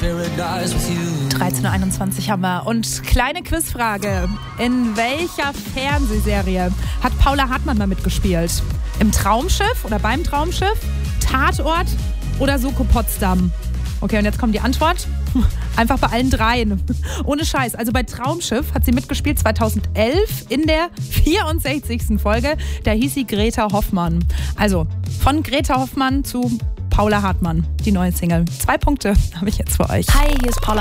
13.21 Uhr haben wir. Und kleine Quizfrage. In welcher Fernsehserie hat Paula Hartmann mal mitgespielt? Im Traumschiff oder beim Traumschiff? Tatort oder Soko Potsdam? Okay, und jetzt kommt die Antwort. Einfach bei allen dreien. Ohne Scheiß. Also bei Traumschiff hat sie mitgespielt 2011 in der 64. Folge. Da hieß sie Greta Hoffmann. Also von Greta Hoffmann zu Paula Hartmann, die neue Single. 2 Punkte habe ich jetzt für euch. Hi, hier ist Paula